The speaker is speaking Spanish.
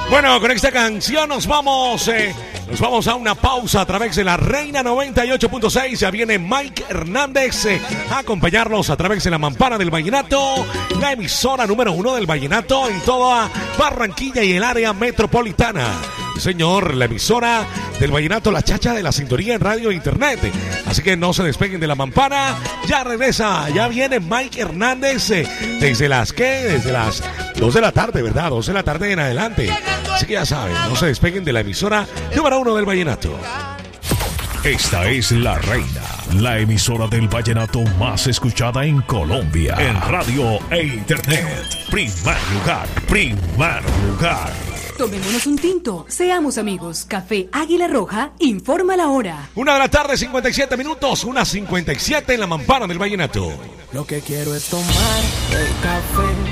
Bueno, con esta canción nos vamos a una pausa a través de la Reina 98.6. Ya viene Mike Hernández a acompañarnos a través de la Mampara del Vallenato, la emisora número 1 del Vallenato en toda Barranquilla y el área metropolitana. Señor, la emisora del Vallenato, la chacha de la sintonía en radio e internet. Así que no se despeguen de la Mampara. Ya regresa, ya viene Mike Hernández desde las 2 de la tarde, ¿verdad? 2 de la tarde en adelante. Así que ya saben, no se despeguen de la emisora número 1 del Vallenato. Esta es La Reina, la emisora del vallenato más escuchada en Colombia. En radio e internet. Primer lugar. Tomémonos un tinto, seamos amigos. Café Águila Roja informa la hora. 1 de la tarde, 57 minutos, 1:57 en la Mampara del Vallenato. Lo que quiero es tomar el café.